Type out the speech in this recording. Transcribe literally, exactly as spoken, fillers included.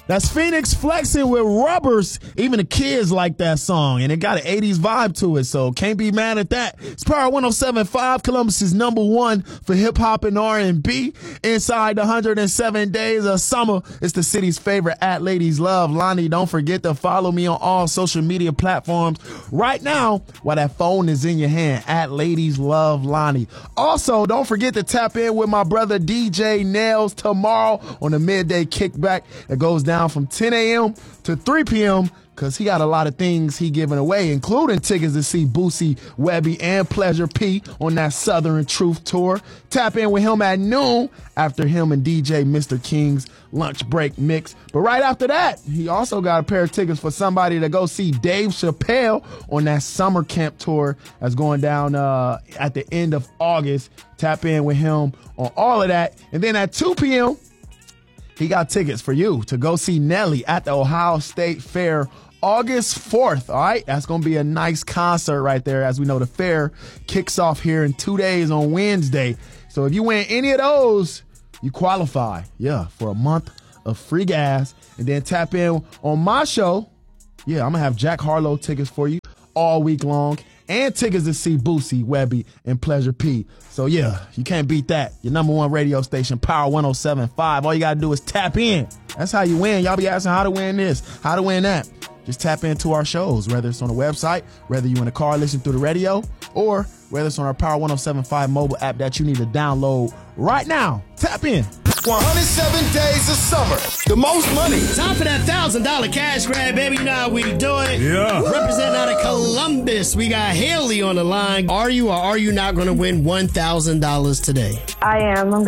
That's Phoenix flexing with Rubbers. Even the kids like that song, and it got an eighties vibe to it, so can't be mad at that. It's Power one oh seven point five, Columbus's number one for hip-hop and R and B. Inside the one hundred seven days of summer, it's the city's favorite at Ladies Love Lonnie. Don't forget to follow me on all social media platforms right now while that phone is in your hand, at Ladies Love Lonnie. Also, don't forget to tap in with my brother D J Nails tomorrow on the midday kickback that goes down from ten a.m. to three p.m. because he got a lot of things he giving away, including tickets to see Boosie, Webby, and Pleasure P on that Southern Truth tour. Tap in with him at noon after him and D J Mister King's lunch break mix. But right after that, he also got a pair of tickets for somebody to go see Dave Chappelle on that summer camp tour that's going down uh, at the end of August. Tap in with him on all of that. And then at two p.m., he got tickets for you to go see Nelly at the Ohio State Fair August fourth, all right? That's going to be a nice concert right there. As we know, the fair kicks off here in two days on Wednesday. So if you win any of those, you qualify, yeah, for a month of free gas. And then tap in on my show. Yeah, I'm going to have Jack Harlow tickets for you all week long, and tickets to see Boosie, Webby, and Pleasure P. So, yeah, you can't beat that. Your number one radio station, Power one oh seven point five. All you got to do is tap in. That's how you win. Y'all be asking how to win this, how to win that. Just tap into our shows, whether it's on the website, whether you're in the car listening through the radio, or whether it's on our Power one oh seven point five mobile app that you need to download right now. Tap in. one hundred seven days of summer. The most money. Time for that one thousand dollars cash grab, baby. You know how we do it. Yeah. Representing out of Columbus, we got Haley on the line. Are you or are you not going to win one thousand dollars today? I am. I'm